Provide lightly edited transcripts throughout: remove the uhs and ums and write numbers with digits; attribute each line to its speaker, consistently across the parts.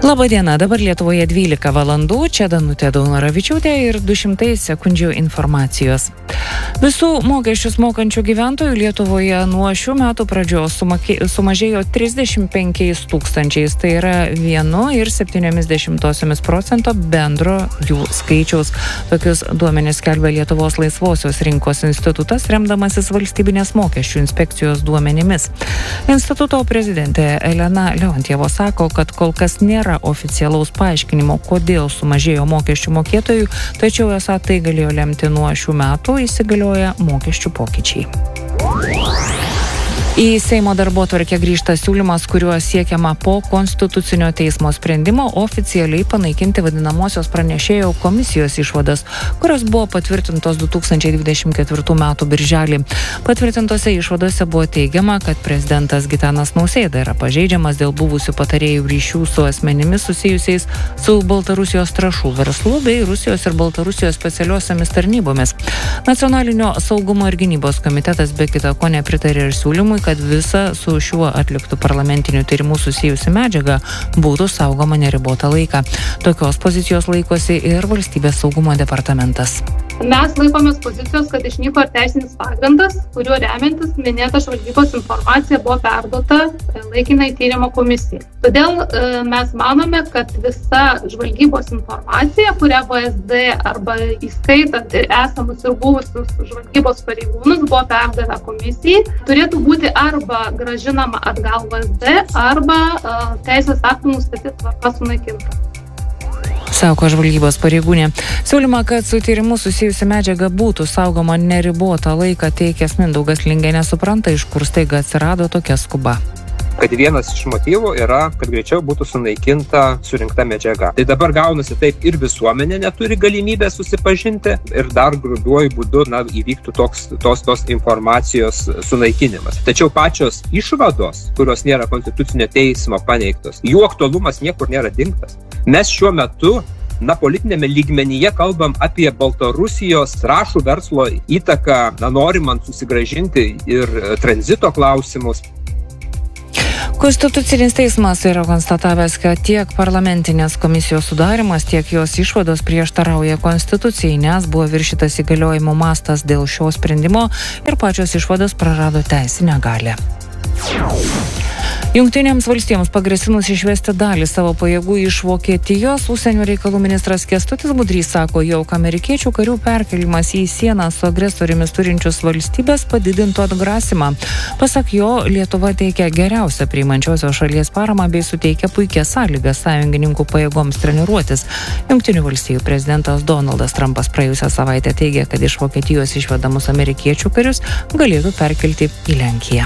Speaker 1: Labą dieną, dabar Lietuvoje 12 valandų, čia Danutė Daunoravičiūtė ir 200 sekundžių informacijos. Visų mokesčius mokančių gyventojų Lietuvoje nuo šių metų pradžios sumažėjo 35 tūkstančiais, tai yra 1,7% bendro jų skaičiaus. Tokius duomenis skelbia Lietuvos laisvosios rinkos institutas, remdamasis valstybinės mokesčių inspekcijos duomenimis. Instituto prezidentė Elena Leontjeva sako, kad kol kas nėra oficialaus paaiškinimo, kodėl sumažėjo mokesčių mokėtojų, tačiau esą tai galėjo lemti nuo šių metų įsigalioję mokesčių pokyčiai. Į Seimo darbotvarkę grįžta siūlymas, kuriuo siekiama po Konstitucinio teismo sprendimo oficialiai panaikinti vadinamosios pranešėjo komisijos išvadas, kurios buvo patvirtintos 2024 metų birželį. Patvirtintose išvadose buvo teigiama, kad prezidentas Gitanas Nausėda yra pažeidžiamas dėl buvusių patarėjų ryšių su asmenimis susijusiais su Baltarusijos trąšų verslu bei Rusijos ir Baltarusijos specialiosiomis tarnybomis. Nacionalinio saugumo ir gynybos komitetas be kita ko nepritarė ir siūlymui, kad visa su šiuo atliktų parlamentiniu tyrimu susijusi medžiaga būtų saugoma neribotą laiką. Tokios pozicijos laikosi ir Valstybės saugumo departamentas.
Speaker 2: Mes laikomės pozicijos, kad išnyko ir teisinis pagrindas, kuriuo remiantis minėta žvalgybos informacija buvo perduota laikinai tyrimo komisijai. Todėl mes manome, kad visa žvalgybos informacija, kurią VSD arba įskaitant ir esamus ir buvusius žvalgybos pareigūnus buvo perdavę komisijai, turėtų būti arba grąžinama atgal VSD, arba teisės aktų nustatyta tvarka sunaikinta.
Speaker 1: Sako žvalgybos pareigūnė. Siūlymą, kad su tyrimu susijusi medžiaga būtų saugoma neribotą laiką, teikęs Mindaugas Lingė nesupranta, iš kur staiga atsirado tokia skuba.
Speaker 3: Kad vienas iš motyvų yra, kad greičiau būtų sunaikinta surinkta medžiaga. Tai dabar gaunasi taip, ir visuomenė neturi galimybę susipažinti ir dar grubiuoju būdu įvyktų tos informacijos sunaikinimas. Tačiau pačios išvados, kurios nėra Konstitucinio teismo paneigtos, jų aktualumas niekur nėra dingtas. Mes šiuo metu politinėme lygmenyje kalbam apie Baltarusijos trąšų verslo įtaką, norimant susigrąžinti ir tranzito klausimus.
Speaker 1: Konstitucinis teismas yra konstatavęs, kad tiek parlamentinės komisijos sudarimas, tiek jos išvados prieštarauja Konstitucijai, nes buvo viršytas įgaliojimų mastas dėl šio sprendimo ir pačios išvados prarado teisinę galią. Jungtinėms valstijoms pagrasinus išvesti dalį savo pajėgų iš Vokietijos, užsienio reikalų ministras Kęstutis Budrys sako, jog amerikiečių karių perkelimas į sieną su agresorimis turinčius valstybės padidintų atgrasymą. Pasak jo, Lietuva teikia geriausią priimančiosios šalies paramą bei suteikia puikias sąlygas sąjungininkų pajėgoms treniruotis. Jungtinių valstijų prezidentas Donaldas Trumpas praėjusią savaitę teigė, kad iš Vokietijos išvedamus amerikiečių karius galėtų perkelti į Lenkiją.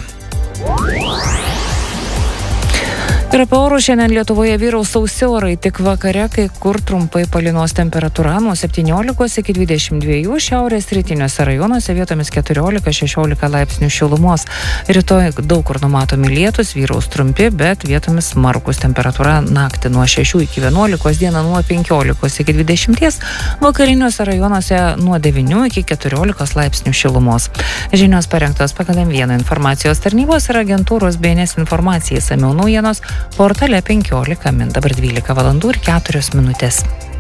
Speaker 1: Ir apie orus šiandien Lietuvoje vyraus sausi orai, tik vakare kai kur trumpai palynos temperatūra nuo 17 iki 22, šiaurės rytiniuose rajonuose vietomis 14-16 laipsnių šilumos. Rytoj daug kur numatomi lietūs, vyraus trumpi, bet vietomis smarkus, temperatūra naktį nuo 6 iki 11, dieną nuo 15 iki 20, vakariniuose rajonuose nuo 9 iki 14 laipsnių šilumos. Žinios parengtos pagal M1 informacijos tarnybos ir agentūros BNS informacijai, išsamiau naujienos portale 15 min. Dabar 12 valandų ir 4 minutės.